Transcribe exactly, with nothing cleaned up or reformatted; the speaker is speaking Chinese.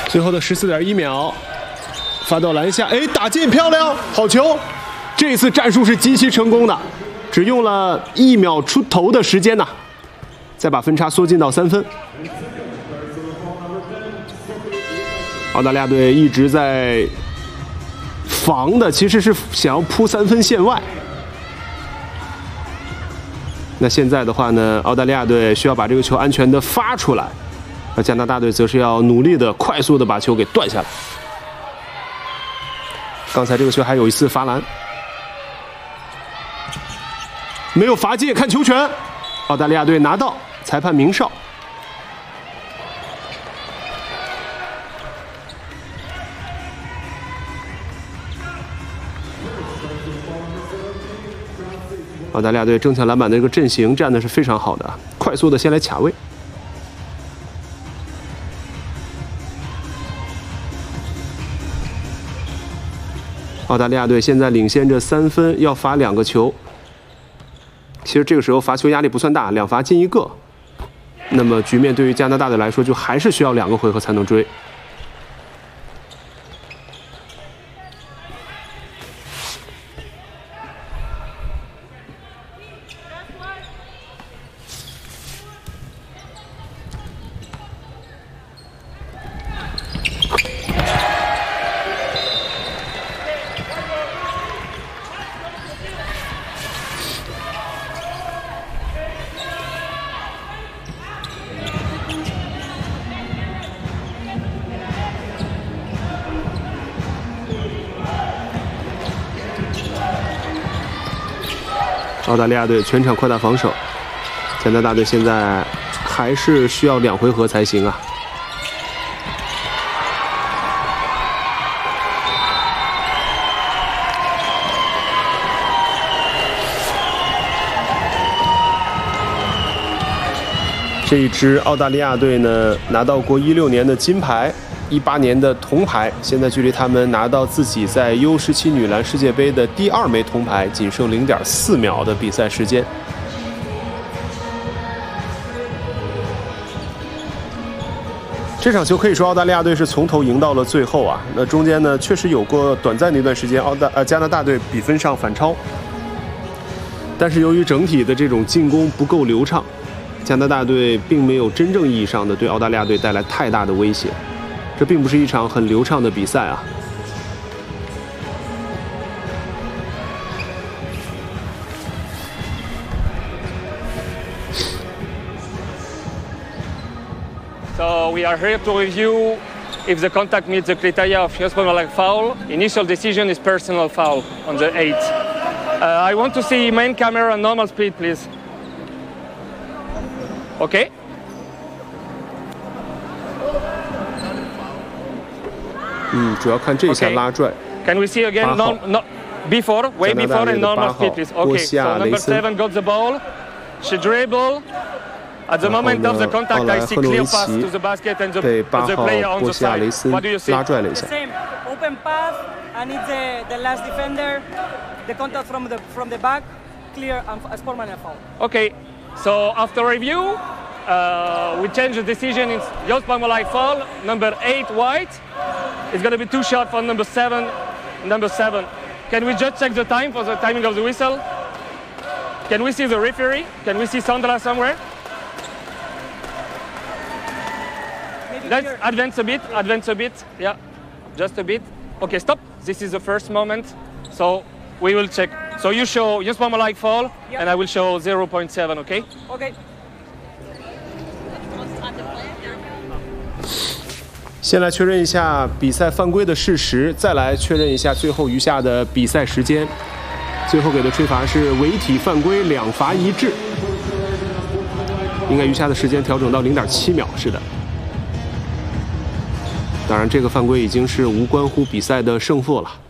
最后的十四点一秒，发到篮下，哎，打进，漂亮，好球！这次战术是极其成功的，只用了一秒出头的时间呐，再把分差缩进到三分。澳大利亚队一直在防的，其实是想要扑三分线外。那现在的话呢，澳大利亚队需要把这个球安全的发出来。 而加拿大队则是要努力的、快速的把球给断下来。刚才这个球还有一次罚篮，没有罚界，看球权，澳大利亚队拿到，裁判鸣哨。澳大利亚队争抢篮板的这个阵型站的是非常好的，快速的先来卡位。 澳大利亚队现在领先着三分，要罚两个球。其实这个时候罚球压力不算大，两罚进一个。那么局面对于加拿大队来说，就还是需要两个回合才能追。澳大利亚队全场扩大防守，加拿大队现在还是需要两回合才行啊。这一支澳大利亚队呢，拿到过一六年的金牌。 一八年的铜牌，现在距离他们拿到自己在 U 十七女篮世界杯的第二枚铜牌，仅剩零点四秒的比赛时间。这场球可以说澳大利亚队是从头赢到了最后啊。那中间呢，确实有过短暂的一段时间，澳大呃加拿大队比分上反超，但是由于整体的这种进攻不够流畅，加拿大队并没有真正意义上的对澳大利亚队带来太大的威胁。 这并不是一场很流畅的比赛啊。 So we are here to review if the contact meets the criteria of Yusuf Al-Malik foul. Initial decision is personal foul on the eight. Uh, I want to see main camera and normal speed, please. Okay. Mm, 主要看这一下拉拽。 Can we see again? No, no, before, way before and normal speed, please. Okay. So number seven got the ball. She dribble. At the moment of the contact, I see clear pass to the basket and the, the player on the side. What do you see? The same open pass, and it's the, the last defender. The contact from the from the back, clear and a sportsman foul. Okay. So after review, uh, we change the decision. It's Yusuf Al-Malik foul. Number eight, white. It's going to be two shots for number seven. Number seven. Can we just check the time for the timing of the whistle? Can we see the referee? Can we see Sandra somewhere? Maybe Let's here. advance a bit. Advance a bit. Yeah, just a bit. Okay, stop. This is the first moment. So we will check. So you show Yusuf Al-Malik foul, yeah. and I will show zero point seven. Okay? Okay. 先来确认一下比赛犯规的事实，再来确认一下最后余下的比赛时间。最后给的吹罚是违体犯规，两罚一掷。应该余下的时间调整到零点七秒，是的。当然，这个犯规已经是无关乎比赛的胜负了。